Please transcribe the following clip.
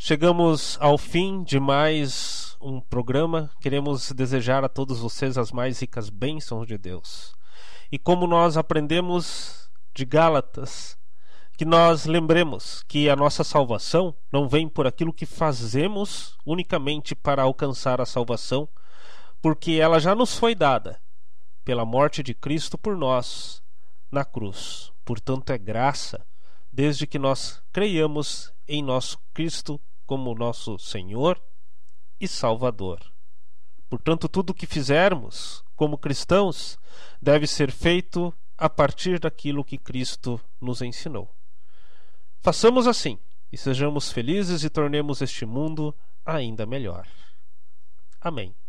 Chegamos ao fim de mais um programa. Queremos desejar a todos vocês as mais ricas bênçãos de Deus. E como nós aprendemos de Gálatas, que nós lembremos que a nossa salvação não vem por aquilo que fazemos unicamente para alcançar a salvação, porque ela já nos foi dada pela morte de Cristo por nós na cruz. Portanto, é graça, desde que nós creiamos em nosso Cristo como nosso Senhor e Salvador. Portanto, tudo o que fizermos como cristãos deve ser feito a partir daquilo que Cristo nos ensinou. Façamos assim e sejamos felizes e tornemos este mundo ainda melhor. Amém.